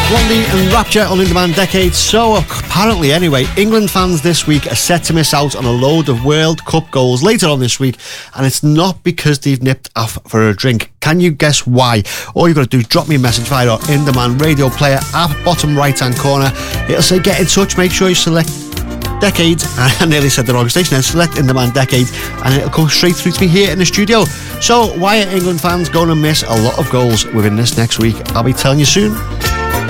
Blondie and Rapture on In Demand Decades. So apparently anyway, England fans this week are set to miss out on a load of World Cup goals later on this week, and it's not because they've nipped off for a drink. Can you guess why? All you've got to do is drop me a message via our In Demand radio player app, bottom right hand corner. It'll say get in touch. Make sure you select Decades, I nearly said the wrong station then, select In Demand Decades, and it'll come straight through to me here in the studio. So why are England fans going to miss a lot of goals within this next week? I'll be telling you soon.